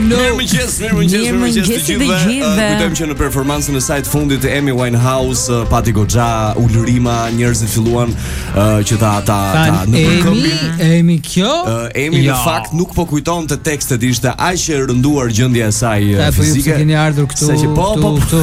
Mirëmëngjes të gjithëve. Kujtojmë që në performancën e saj të fundit të Amy Winehouse pati goxha ulërima, njerëzit filluan që ta në përkëmbje. Amy kjo? Amy në fakt nuk po kujtonte tekstet, ishte aq e rënduar gjendja e saj fizike. Po keni ardhur këtu. Sa që po.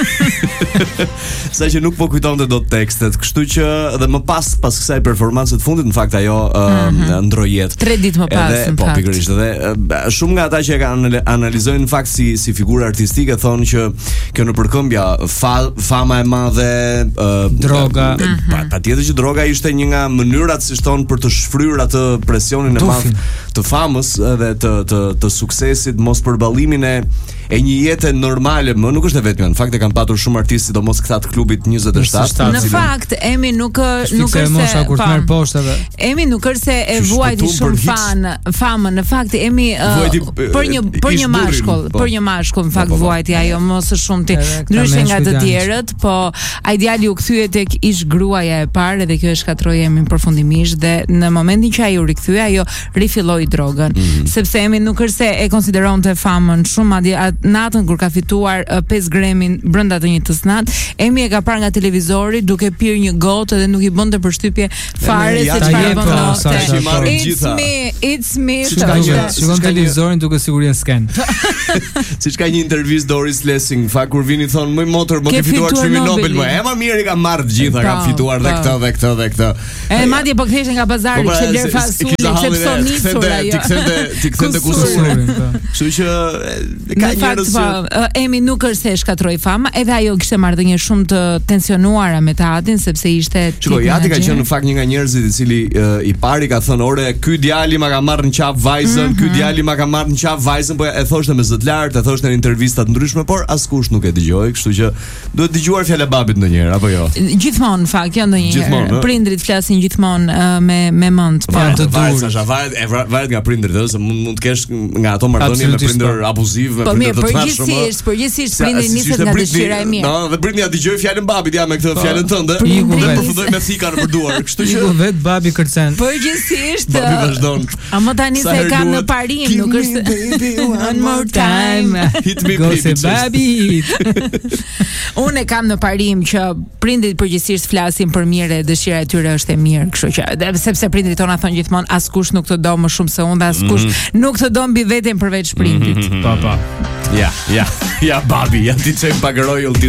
Sa që nuk po kujtonte dot tekstet, kështu që dhe më pas kësaj performance të fundit në fakt ajo ndroi jetë. 3 ditë më pas. Po pikërisht edhe shumë nga ata që e kanë analizojnë në fakt si figurë artistike thonë që kjo në përkëmbja fama e madhe, droga. Patjetër që droga ishte një nga mënyrat si thon për të shfryrë atë presionin e madh të famës dhe të suksesit, mos përballimin e një jete normale, më nuk është e vetmja. Në fakt e kanë patur shumë artistë, sidomos këta të klubit 27. Në fakt Amy nuk është se Amy nuk është se e vuajti shumë famën. Në fakt Amy për një mashkull në fakt vuajti ajo mos është shumë ti. Ndryshe nga të tjerët, po ai djali u kthye tek ish gruaja e parë dhe kjo e shkatroi Amy përfundimisht dhe në momentin që ai u rikthye ajo rifilloi drogën. Sepse Amy nuk është se e konsideronte famën shumë, madje natën kur ka fituar 5 Grammy brenda të një tësnat, Amy e ka parë nga televizori duke pirë një gotë dhe nuk i bënte përshtypje fare se çfarë bënte. It's me. Shikon televizorin duke sigurisht në sken. Siç ka një intervistë Doris Lessing, fakt kur vini thon më motor, më ke fituar çmimin Nobel, më e më mirë i ka marrë të gjitha, ka fituar dhe këtë. E madje po kthehej nga pazari, kishte bler fasule, sepsonisur ajo. Ti kthente kusurin. Kështu që ka njerëz që Amy nuk është se e shkatroi fama, edhe ajo kishte marrëdhënie shumë të tensionuara me Tatin sepse ishte. Shikoj, Ati ka qenë në fakt një nga njerëzit i cili i pari ka thënë, "Ore, ky djali ma ka marrë në qaf vajzën, ky djali ma ka marrë në qaf vajzën", po e thoshte me zot lart, e thoshte në intervista të ndryshme, por askush nuk e dëgjoi, kështu që duhet dëgjuar fjala e babit ndonjëherë apo jo. Gjithmonë në fakt, jo ndonjëherë. Prindrit flasin gjithmonë me mend. Varet nga prindrit, se mund të kesh nga ato marrëdhënie me prindër abuziv, me prindër të tashëm. Përgjithsisht prindri niset nga dëshira e mirë. No, dhe prindja dëgjoi fjalën babit, ja me këtë fjalën tënde. Ne përfundoi me thika në përduar, kështu që vet babi kërcen. Përgjithsisht babi vazhdon. A më tani se kam në parim, nuk është one more time. Hit me baby. Unë kam në parim që prindrit përgjithsisht flasin për mirë, dëshira e tyre është e mirë, kështu që sepse prindrit tona thonë gjithmonë askush nuk të do më shumë se unë, askush nuk të do mbi veten përveç prindrit. Pa. Ja, babi, ja ti çem pak royalty